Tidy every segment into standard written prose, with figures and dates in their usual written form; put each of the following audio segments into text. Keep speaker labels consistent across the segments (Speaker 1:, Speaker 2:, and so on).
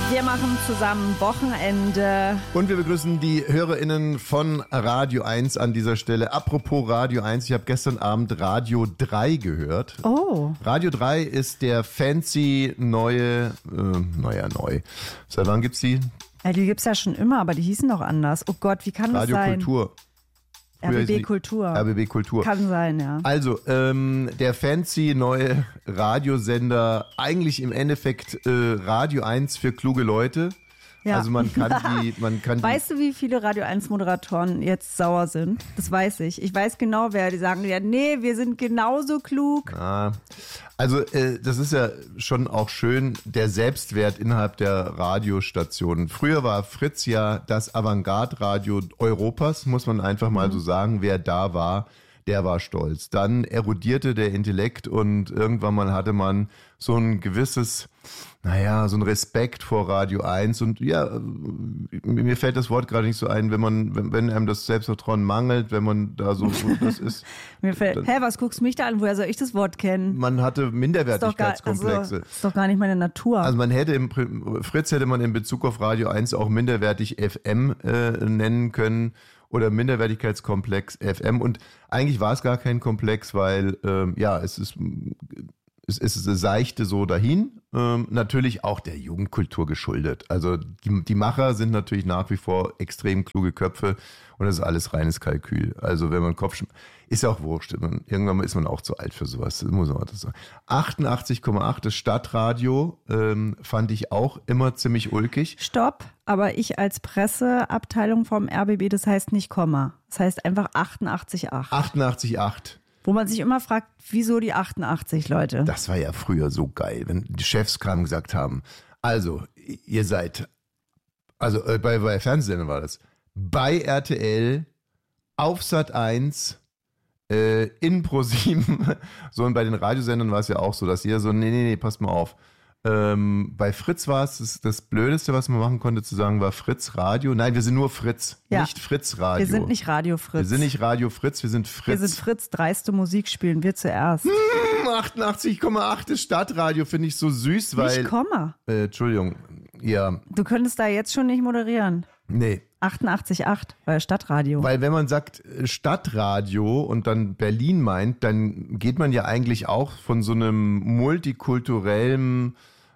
Speaker 1: Wir machen zusammen Wochenende.
Speaker 2: Und wir begrüßen die HörerInnen von Radio 1 an dieser Stelle. Apropos Radio 1, ich habe gestern Abend Radio 3 gehört.
Speaker 1: Oh.
Speaker 2: Radio 3 ist der fancy neue, neu. Seit wann gibt's die?
Speaker 1: Ja, die gibt's ja schon immer, aber die hießen doch anders. Oh Gott, wie kann das sein?
Speaker 2: Radio Kultur.
Speaker 1: RBB Kultur.
Speaker 2: RBB Kultur.
Speaker 1: Kann sein, ja.
Speaker 2: Also, der fancy neue Radiosender, eigentlich im Endeffekt Radio 1 für kluge Leute.
Speaker 1: Ja.
Speaker 2: Also man kann die...
Speaker 1: Weißt du, wie viele Radio 1 Moderatoren jetzt sauer sind? Das weiß ich. Ich weiß genau, wer. Die sagen ja, nee, wir sind genauso klug.
Speaker 2: Also das ist ja schon auch schön, der Selbstwert innerhalb der Radiostationen. Früher war Fritz ja das Avantgarde-Radio Europas, muss man einfach mal so sagen. Wer da war, der war stolz. Dann erodierte der Intellekt und irgendwann mal hatte man so ein gewisses, so ein Respekt vor Radio 1. Und ja, mir fällt das Wort gerade nicht so ein, wenn einem das Selbstvertrauen mangelt, wenn man da so das ist.
Speaker 1: Mir fällt, was guckst du mich da an? Woher soll ich das Wort kennen?
Speaker 2: Man hatte Minderwertigkeitskomplexe.
Speaker 1: Ist doch gar nicht meine Natur.
Speaker 2: Also Fritz hätte man in Bezug auf Radio 1 auch minderwertig FM nennen können. Oder Minderwertigkeitskomplex FM. Und eigentlich war es gar kein Komplex, weil es seichte so dahin. Natürlich auch der Jugendkultur geschuldet. Also die Macher sind natürlich nach wie vor extrem kluge Köpfe und das ist alles reines Kalkül. Also wenn man ist ja auch wurscht. Irgendwann ist man auch zu alt für sowas. Das muss man auch sagen. 88,8, das Stadtradio, fand ich auch immer ziemlich ulkig.
Speaker 1: Stopp, aber ich als Presseabteilung vom RBB, das heißt nicht Komma. Das heißt einfach 88,8.
Speaker 2: 88,8.
Speaker 1: Wo man sich immer fragt, wieso die 88, Leute?
Speaker 2: Das war ja früher so geil, wenn die Chefs kamen und gesagt haben, also ihr seid, also bei Fernsehsendern war das, bei RTL, auf Sat 1, in ProSieben, so, und bei den Radiosendern war es ja auch so, dass jeder so, nee, passt mal auf. Bei Fritz war es das Blödeste, was man machen konnte, zu sagen, war Fritz Radio. Nein, wir sind nur Fritz, nicht Fritz Radio.
Speaker 1: Wir sind nicht Radio Fritz.
Speaker 2: Wir sind nicht Radio Fritz, wir sind Fritz.
Speaker 1: Wir sind Fritz, dreiste Musik spielen wir zuerst.
Speaker 2: 88,8 das Stadtradio finde ich so süß, weil...
Speaker 1: Nicht Komma.
Speaker 2: Entschuldigung, ja.
Speaker 1: Du könntest da jetzt schon nicht moderieren.
Speaker 2: Nee.
Speaker 1: 88,8, weil Stadtradio.
Speaker 2: Weil wenn man sagt Stadtradio und dann Berlin meint, dann geht man ja eigentlich auch von so einem multikulturellen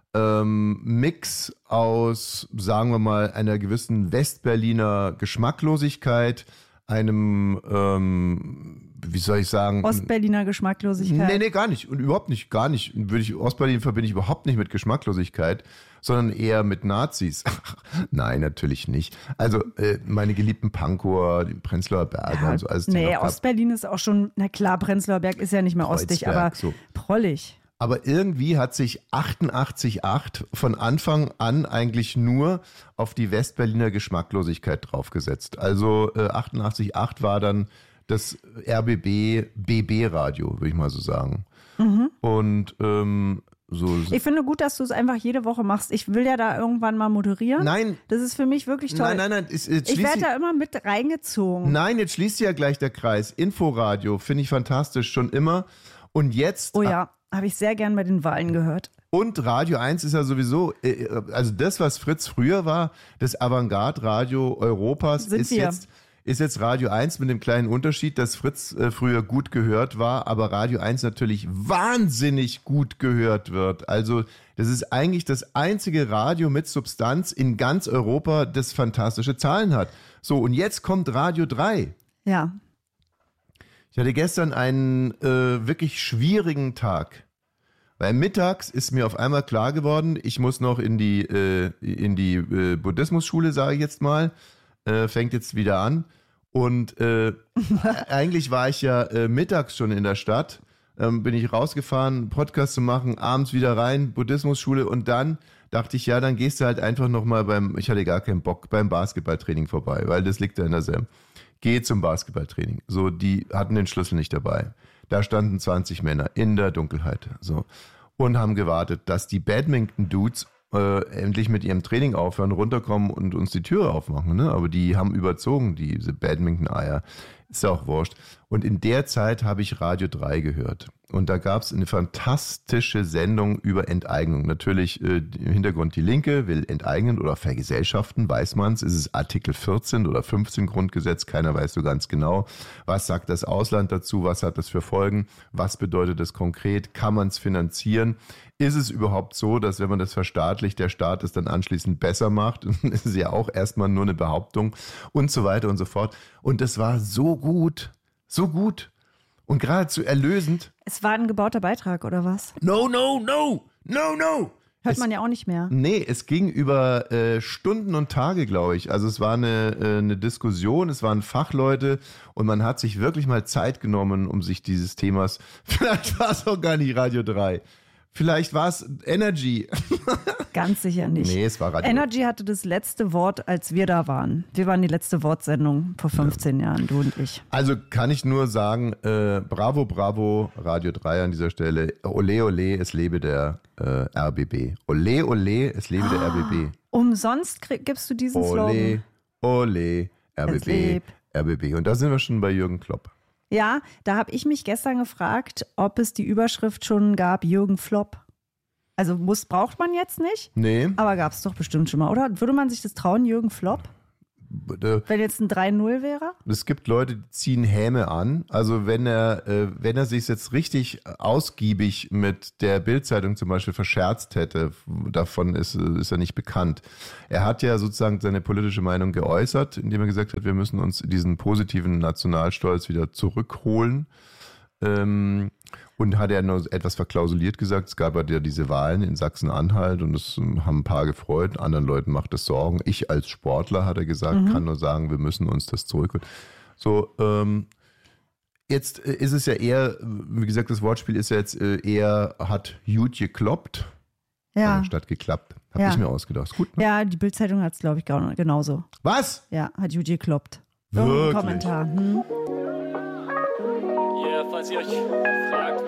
Speaker 2: Mix aus, sagen wir mal, einer gewissen Westberliner Geschmacklosigkeit, einem, wie soll ich sagen?
Speaker 1: Ostberliner Geschmacklosigkeit?
Speaker 2: Nee, gar nicht. Und überhaupt nicht, gar nicht. Ostberlin verbinde ich überhaupt nicht mit Geschmacklosigkeit, sondern eher mit Nazis. Nein, natürlich nicht. Also meine geliebten Pankower, die Prenzlauer Berge und so. Alles
Speaker 1: Ostberlin ist auch schon, na klar, Prenzlauer Berg ist ja nicht mehr ostig, aber so prollig.
Speaker 2: Aber irgendwie hat sich 88,8 von Anfang an eigentlich nur auf die Westberliner Geschmacklosigkeit draufgesetzt. Also 88,8 war dann das RBB BB-Radio, würde ich mal so sagen.
Speaker 1: Mhm.
Speaker 2: Und ich
Speaker 1: finde gut, dass du es einfach jede Woche machst. Ich will ja da irgendwann mal moderieren.
Speaker 2: Nein.
Speaker 1: Das ist für mich wirklich toll.
Speaker 2: Nein. Ich
Speaker 1: werde da immer mit reingezogen.
Speaker 2: Nein, jetzt schließt ja gleich der Kreis. Inforadio finde ich fantastisch, schon immer. Und jetzt...
Speaker 1: Oh ja, habe ich sehr gern bei den Wahlen gehört.
Speaker 2: Und Radio 1 ist ja sowieso, also das, was Fritz früher war, das Avantgarde-Radio Europas, ist jetzt Radio 1 mit dem kleinen Unterschied, dass Fritz früher gut gehört war, aber Radio 1 natürlich wahnsinnig gut gehört wird. Also das ist eigentlich das einzige Radio mit Substanz in ganz Europa, das fantastische Zahlen hat. So, und jetzt kommt Radio 3.
Speaker 1: Ja.
Speaker 2: Ich hatte gestern einen wirklich schwierigen Tag. Weil mittags ist mir auf einmal klar geworden, ich muss noch in die Buddhismusschule, sage ich jetzt mal. Fängt jetzt wieder an. Und eigentlich war ich ja mittags schon in der Stadt. Bin ich rausgefahren, Podcast zu machen, abends wieder rein, Buddhismusschule. Und dann dachte ich, ja, dann gehst du halt einfach nochmal ich hatte gar keinen Bock, beim Basketballtraining vorbei, weil das liegt da in derselben. Geh zum Basketballtraining. So, die hatten den Schlüssel nicht dabei. Da standen 20 Männer in der Dunkelheit. So. Und haben gewartet, dass die Badminton-Dudes endlich mit ihrem Training aufhören, runterkommen und uns die Türe aufmachen. Ne? Aber die haben überzogen, diese Badminton-Eier. Ist ja auch wurscht. Und in der Zeit habe ich Radio 3 gehört. Und da gab es eine fantastische Sendung über Enteignung. Natürlich im Hintergrund die Linke will enteignen oder vergesellschaften, weiß man es. Ist es Artikel 14 oder 15 Grundgesetz? Keiner weiß so ganz genau. Was sagt das Ausland dazu? Was hat das für Folgen? Was bedeutet das konkret? Kann man es finanzieren? Ist es überhaupt so, dass wenn man das verstaatlicht, der Staat es dann anschließend besser macht? Das ist ja auch erstmal nur eine Behauptung und so weiter und so fort. Und das war so gut und geradezu erlösend.
Speaker 1: Es war ein gebauter Beitrag, oder was?
Speaker 2: No.
Speaker 1: Hört man ja auch nicht mehr.
Speaker 2: Nee, es ging über Stunden und Tage, glaube ich. Also es war eine Diskussion, es waren Fachleute und man hat sich wirklich mal Zeit genommen, um sich dieses Themas, vielleicht war es auch gar nicht Radio 3. Vielleicht war es Energy.
Speaker 1: Ganz sicher nicht.
Speaker 2: Nee, es war Radio.
Speaker 1: Energy hatte das letzte Wort, als wir da waren. Wir waren die letzte Wortsendung vor 15 Jahren, du und ich.
Speaker 2: Also kann ich nur sagen, bravo, Radio 3 an dieser Stelle. Ole, ole, es lebe der RBB. Ole, ole, es lebe der RBB.
Speaker 1: Umsonst gibst du diesen Slogan.
Speaker 2: Ole, RBB, RBB. Und da sind wir schon bei Jürgen Klopp.
Speaker 1: Ja, da habe ich mich gestern gefragt, ob es die Überschrift schon gab, Jürgen Flop. Also braucht man jetzt nicht,
Speaker 2: Nee.
Speaker 1: aber gab es doch bestimmt schon mal, oder? Würde man sich das trauen, Jürgen Flop? Wenn jetzt ein 3-0 wäre?
Speaker 2: Es gibt Leute, die ziehen Häme an. Also wenn er sich jetzt richtig ausgiebig mit der Bild-Zeitung zum Beispiel verscherzt hätte, davon ist er nicht bekannt. Er hat ja sozusagen seine politische Meinung geäußert, indem er gesagt hat, wir müssen uns diesen positiven Nationalstolz wieder zurückholen. Und hat er nur etwas verklausuliert gesagt, es gab ja diese Wahlen in Sachsen-Anhalt und es haben ein paar gefreut, anderen Leuten macht es Sorgen. Ich als Sportler, hat er gesagt, kann nur sagen, wir müssen uns das zurückholen. So, jetzt ist es ja eher, wie gesagt, das Wortspiel ist ja jetzt eher, hat gut gekloppt, statt geklappt. Habe ich mir ausgedacht. Ist gut, ne?
Speaker 1: Ja, die Bild-Zeitung hat es, glaube ich, genauso.
Speaker 2: Was?
Speaker 1: Ja, hat gut gekloppt.
Speaker 2: Wirklich?
Speaker 1: Kommentar.
Speaker 3: Ja, falls ihr euch fragt,